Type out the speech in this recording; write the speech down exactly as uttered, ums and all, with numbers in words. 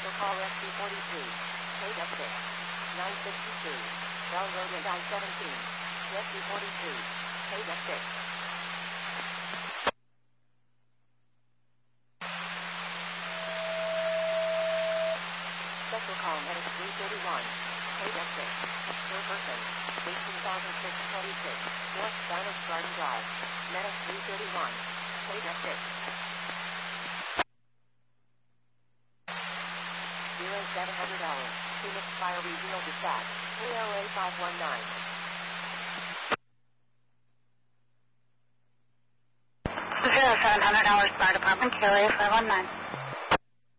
Special call S C forty-three. K F six. nine sixty-two. Bell Road and I seventeen. S C forty-three. K F six. Special call medic three thirty-one. K F six. Per person. eighteen thousand six hundred twenty-six. North Spanish Garden Drive. Medic three thirty-one. K F six. seven hundred dollars. Phoenix Fire Regional Dispatch. K L A five one nine. Zero seven hundred dollars Fire Department. K L A five one nine.